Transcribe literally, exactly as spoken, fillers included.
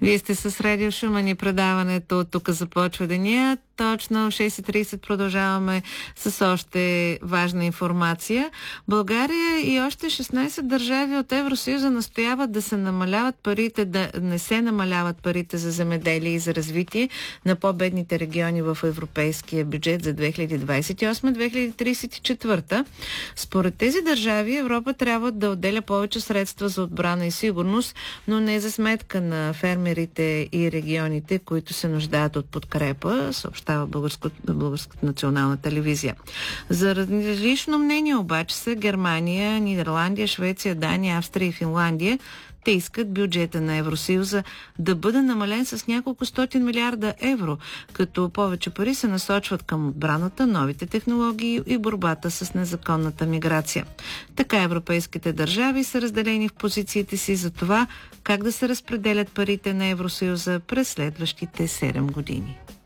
Вие сте с Радио Шумен и предаването тук започва деня. Точно в шест и трийсет продължаваме с още важна информация. България и още шестнайсет държави от Евросъюза настояват да се намаляват парите, да не се намаляват парите за земеделие и за развитие на по-бедните региони в европейския бюджет за две хиляди двадесет и осма - две хиляди тридесет и четвърта. Според тези държави Европа трябва да отделя повече средства за отбрана и сигурност, но не за сметка на фермерите и регионите, които се нуждаят от подкрепа, съобщава Българската, Българската национална телевизия. За различно мнение обаче са Германия, Нидерландия, Швеция, Дания, Австрия и Финландия. Те искат бюджета на Евросъюза да бъде намален с няколко стотин милиарда евро, като повече пари се насочват към отбраната, новите технологии и борбата с незаконната миграция. Така европейските държави са разделени в позициите си за това как да се разпределят парите на Евросъюза през следващите седем години.